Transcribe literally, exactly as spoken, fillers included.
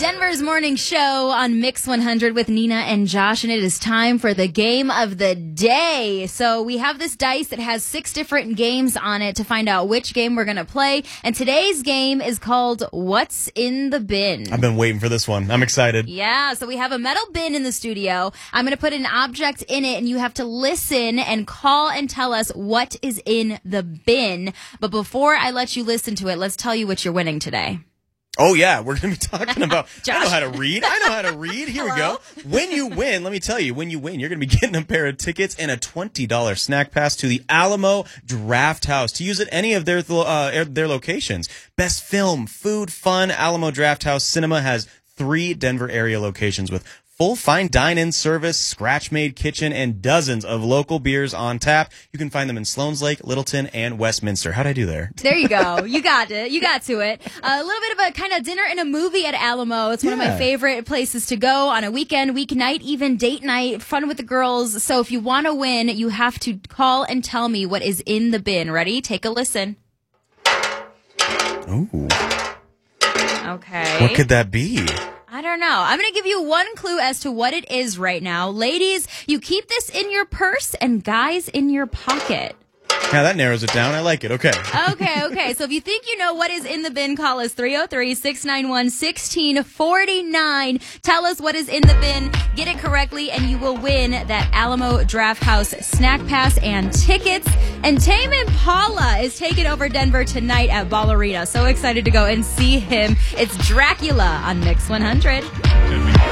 Denver's morning show on Mix one hundred with Nina and Josh, and it is time for the game of the day. So we have this dice that has six different games on it to find out which game we're going to play. And today's game is called What's in the Bin? I've been waiting for this one. I'm excited. Yeah, so we have a metal bin in the studio. I'm going to put an object in it, and you have to listen and call and tell us what is in the bin. But before I let you listen to it, let's tell you what you're winning today. Oh, yeah. We're going to be talking about, Josh. I know how to read. I know how to read. Here Hello? we go. When you win, let me tell you, when you win, you're going to be getting a pair of tickets and a twenty dollars snack pass to the Alamo Draft House to use at any of their uh, their locations. Best film, food, fun. Alamo Draft House Cinema has three Denver area locations with full fine dine-in service, scratch-made kitchen, and dozens of local beers on tap. You can find them in Sloan's Lake, Littleton, and Westminster. How'd I do there? There you go. You got it. You got to it. Uh, a little bit of a kind of dinner and a movie at Alamo. It's one Yeah. of my favorite places to go on a weekend, weeknight, even date night, fun with the girls. So if you want to win, you have to call and tell me what is in the bin. Ready? Take a listen. Ooh. Okay. What could that be? I don't know. I'm going to give you one clue as to what it is right now. Ladies, you keep this in your purse, and guys, in your pocket. Yeah, that narrows it down. I like it. Okay. Okay, okay. So if you think you know what is in the bin, call us three oh three, six nine one, one six four nine. Tell us what is in the bin. Get it correctly, and you will win that Alamo Draft House snack pass and tickets. And Tame Impala is taking over Denver tonight at Ball Arena. So excited to go and see him. It's Dracula on Mix one hundred.